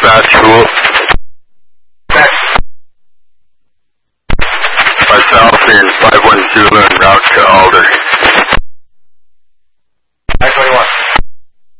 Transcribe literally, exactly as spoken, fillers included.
dispatch, who? By South in five one Zulu en route to Alder.